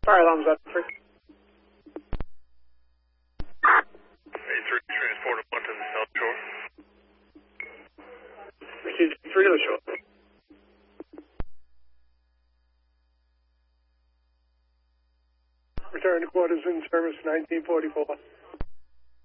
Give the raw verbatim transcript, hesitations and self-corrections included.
Fire alarms up. three. A three transported one to the South Shore. Received three to the shore. Return to quarters in service nineteen forty-four.